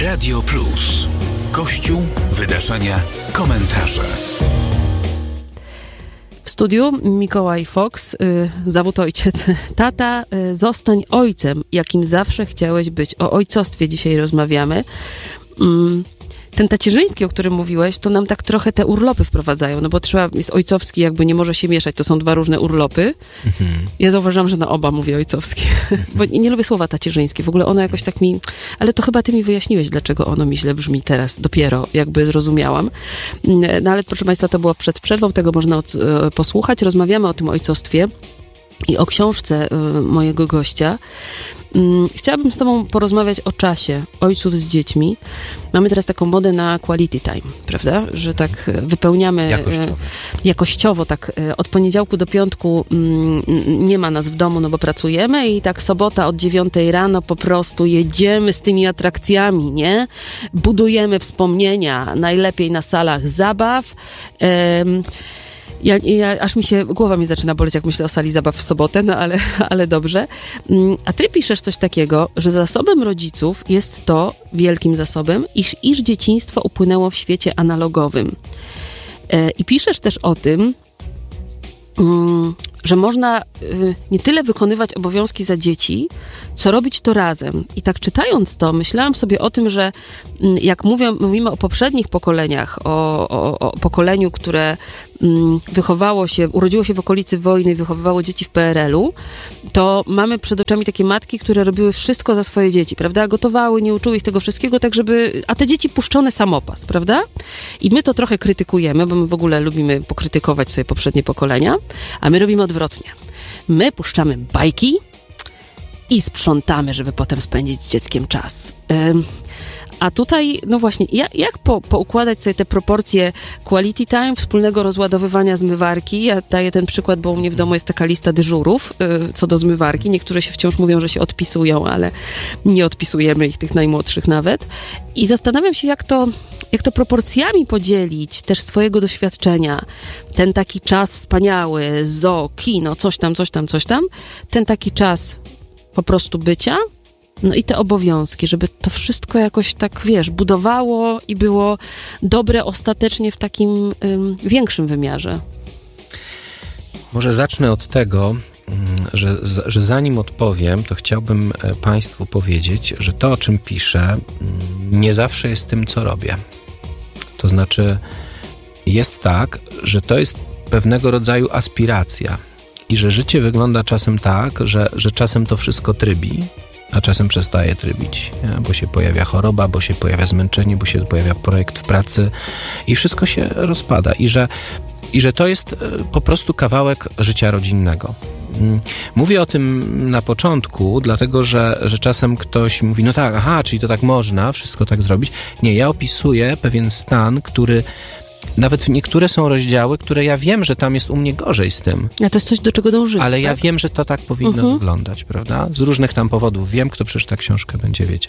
Radio Plus. Kościół, wydarzenia, komentarze. W studiu Mikołaj Fox, zawód ojciec. Tata, zostań ojcem, jakim zawsze chciałeś być. O ojcostwie dzisiaj rozmawiamy. Ten tacierzyński, o którym mówiłeś, to nam tak trochę te urlopy wprowadzają, no bo jest ojcowski, jakby nie może się mieszać, to są dwa różne urlopy. Ja zauważyłam, że na oba mówię ojcowski, bo nie lubię słowa tacierzyńskie, w ogóle ono jakoś tak mi, ale to chyba ty mi wyjaśniłeś, dlaczego ono mi źle brzmi teraz, dopiero jakby zrozumiałam. No ale proszę Państwa, to było przed przerwą, tego można posłuchać. Rozmawiamy o tym ojcostwie i o książce mojego gościa. Chciałabym z tobą porozmawiać o czasie ojców z dziećmi. Mamy teraz taką modę na quality time, prawda? Że tak wypełniamy jakościowo tak od poniedziałku do piątku nie ma nas w domu, no bo pracujemy i tak sobota od 9 rano po prostu jedziemy z tymi atrakcjami, nie? Budujemy wspomnienia, najlepiej na salach zabaw. Aż głowa mi zaczyna boleć, jak myślę o sali zabaw w sobotę, no ale dobrze. A ty piszesz coś takiego, że zasobem rodziców jest to, wielkim zasobem, iż dzieciństwo upłynęło w świecie analogowym. I piszesz też o tym, że można nie tyle wykonywać obowiązki za dzieci, co robić to razem. I tak czytając to, myślałam sobie o tym, że jak mówimy o poprzednich pokoleniach, o pokoleniu, które urodziło się w okolicy wojny i wychowywało dzieci w PRL-u, to mamy przed oczami takie matki, które robiły wszystko za swoje dzieci, prawda? Gotowały, nie uczyły ich tego wszystkiego, tak żeby... A te dzieci puszczone samopas, prawda? I my to trochę krytykujemy, bo my w ogóle lubimy pokrytykować sobie poprzednie pokolenia, a my robimy odwrotnie. My puszczamy bajki i sprzątamy, żeby potem spędzić z dzieckiem czas. A tutaj, no właśnie, jak poukładać sobie te proporcje quality time, wspólnego rozładowywania zmywarki? Ja daję ten przykład, bo u mnie w domu jest taka lista dyżurów co do zmywarki. Niektóre się wciąż mówią, że się odpisują, ale nie odpisujemy ich, tych najmłodszych nawet. I zastanawiam się, jak to proporcjami podzielić też swojego doświadczenia. Ten taki czas wspaniały, zoo, kino, coś tam. Ten taki czas po prostu bycia. No i te obowiązki, żeby to wszystko jakoś tak, budowało i było dobre ostatecznie w takim większym wymiarze. Może zacznę od tego, że zanim odpowiem, to chciałbym Państwu powiedzieć, że to, o czym piszę, nie zawsze jest tym, co robię. To znaczy, jest tak, że to jest pewnego rodzaju aspiracja i że życie wygląda czasem tak, że czasem to wszystko trybi, a czasem przestaje trybić, bo się pojawia choroba, bo się pojawia zmęczenie, bo się pojawia projekt w pracy i wszystko się rozpada i że to jest po prostu kawałek życia rodzinnego. Mówię o tym na początku, dlatego że czasem ktoś mówi, no tak, czyli to tak można, wszystko tak zrobić. Nie, ja opisuję pewien stan, który nawet niektóre są rozdziały, które ja wiem, że tam jest u mnie gorzej z tym. A to jest coś, do czego dążymy. Ale ja wiem, że to tak powinno wyglądać, prawda? Z różnych tam powodów wiem, kto przeczyta książkę, będzie wiedział.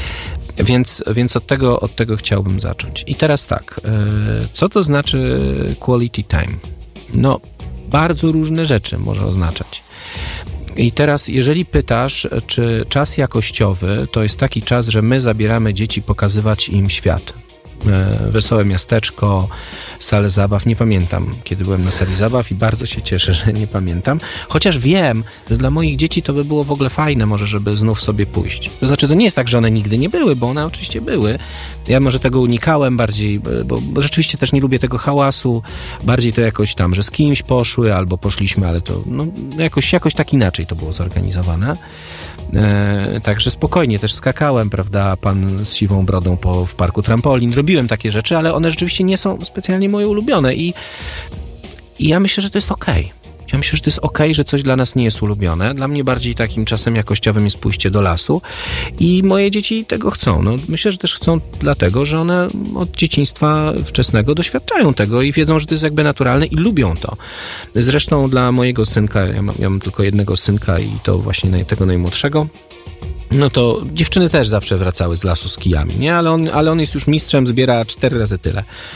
Więc od tego chciałbym zacząć. I teraz tak, co to znaczy quality time? No, bardzo różne rzeczy może oznaczać. I teraz, jeżeli pytasz, czy czas jakościowy to jest taki czas, że my zabieramy dzieci pokazywać im świat. Wesołe miasteczko, salę zabaw. Nie pamiętam, kiedy byłem na sali zabaw i bardzo się cieszę, że nie pamiętam. Chociaż wiem, że dla moich dzieci to by było w ogóle fajne może, żeby znów sobie pójść. To znaczy, to nie jest tak, że one nigdy nie były, bo one oczywiście były. Ja może tego unikałem bardziej, bo rzeczywiście też nie lubię tego hałasu. Bardziej to jakoś tam, że z kimś poszły albo poszliśmy, ale to jakoś tak inaczej to było zorganizowane. Także spokojnie też skakałem, prawda, pan z siwą brodą w parku trampolin. Robiłem takie rzeczy, ale one rzeczywiście nie są specjalnie moje ulubione i ja myślę, że to jest okej. Ja myślę, że to jest okej, że coś dla nas nie jest ulubione. Dla mnie bardziej takim czasem jakościowym jest pójście do lasu i moje dzieci tego chcą. No, myślę, że też chcą dlatego, że one od dzieciństwa wczesnego doświadczają tego i wiedzą, że to jest jakby naturalne i lubią to. Zresztą dla mojego synka, ja mam tylko jednego synka i to właśnie tego najmłodszego, no to dziewczyny też zawsze wracały z lasu z kijami, nie? Ale on jest już mistrzem, zbiera 4 razy tyle.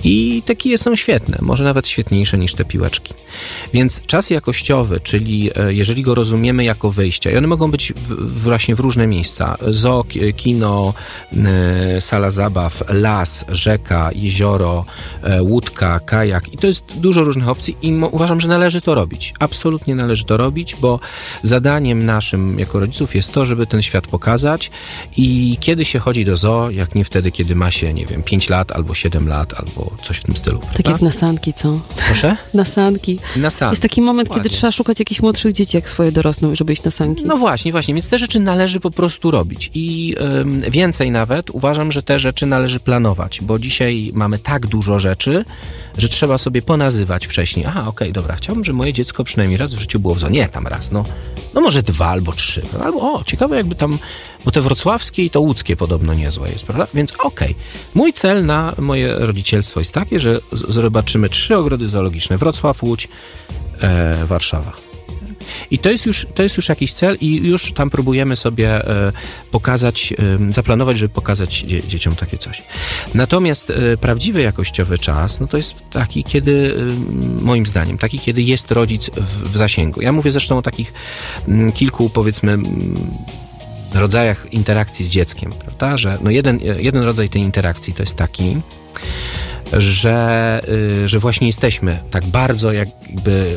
I te kije są świetne, może nawet świetniejsze niż te piłeczki. Więc czas jakościowy, czyli jeżeli go rozumiemy jako wyjście, i one mogą być właśnie w różne miejsca, zoo, kino, sala zabaw, las, rzeka, jezioro, łódka, kajak i to jest dużo różnych opcji i uważam, że należy to robić. Absolutnie należy to robić, bo zadaniem naszym jako rodziców jest to, żeby ten świat pokazać i kiedy się chodzi do zoo, jak nie wtedy, kiedy ma się, nie wiem, 5 lat albo 7 lat, albo coś w tym stylu. Tak prawda? jak na sanki, co? Proszę? Na sanki. Na sanki. Jest taki moment, Dokładnie. kiedy trzeba szukać jakichś młodszych dzieci, jak swoje dorosną, żeby iść na sanki. No właśnie, więc te rzeczy należy po prostu robić i więcej nawet uważam, że te rzeczy należy planować, bo dzisiaj mamy tak dużo rzeczy, że trzeba sobie ponazywać wcześniej. Aha, okej, dobra, chciałbym, żeby moje dziecko przynajmniej raz w życiu było w zoo. Nie tam raz, no może 2 albo 3. Albo ciekawe jakby tam, bo te wrocławskie i to łódzkie podobno niezłe jest, prawda? Więc mój cel na moje rodzicielstwo jest takie, że zobaczymy 3 ogrody zoologiczne. Wrocław, Łódź, Warszawa. I to jest już jakiś cel i już tam próbujemy sobie pokazać, zaplanować, żeby pokazać dzieciom takie coś. Natomiast prawdziwy jakościowy czas, no to jest taki, kiedy, moim zdaniem, taki, kiedy jest rodzic w zasięgu. Ja mówię zresztą o takich kilku, powiedzmy, rodzajach interakcji z dzieckiem, prawda? Że no jeden rodzaj tej interakcji to jest taki, że właśnie jesteśmy tak bardzo jakby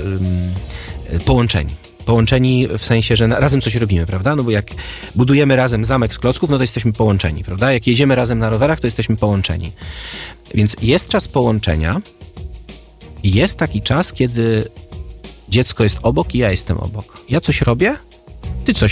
połączeni w sensie, że razem coś robimy, prawda? No bo jak budujemy razem zamek z klocków, no to jesteśmy połączeni, prawda? Jak jedziemy razem na rowerach, to jesteśmy połączeni. Więc jest czas połączenia i jest taki czas, kiedy dziecko jest obok i ja jestem obok. Ja coś robię, ty coś